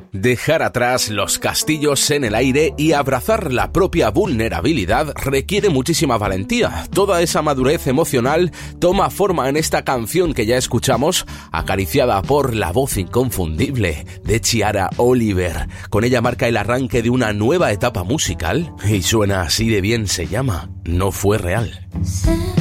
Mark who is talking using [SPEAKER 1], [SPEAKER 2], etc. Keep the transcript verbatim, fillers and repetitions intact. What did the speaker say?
[SPEAKER 1] Dejar atrás los castillos en el aire y abrazar la propia vulnerabilidad requiere muchísima valentía. Toda esa madurez emocional toma forma en esta canción que ya escuchamos, acariciada por la voz inconfundible de Chiara Oliver. Con ella marca el arranque de una nueva etapa musical y suena así de bien, se llama No fue real.